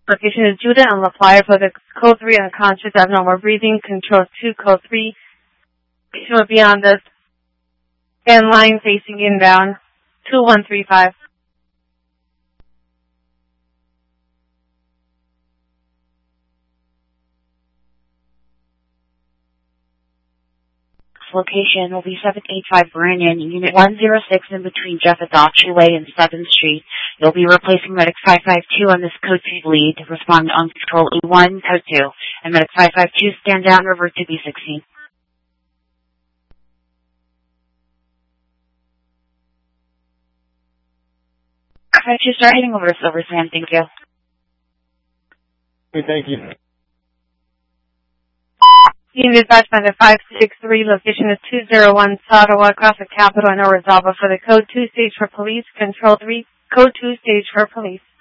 Location is Judah and LaPlaya for the code 3 unconscious, abnormal breathing, control 2, code 3. Patient will be on the scan line facing inbound, 2135. Location will be 785 Brandon, Unit 106 in between Jeff Adachi Way and 7th Street. You'll be replacing Medic 552 on this code 2 lead. Respond on control E1, code 2. And Medic 552, stand down, revert to B16. 552, start heading over to Silver Sand. Thank you. Okay, thank you. Unit dispatch by the 563, location is 201 Ottawa, across the Capitol and Orizaba for the code 2 stage for police, control 3, code 2 stage for police.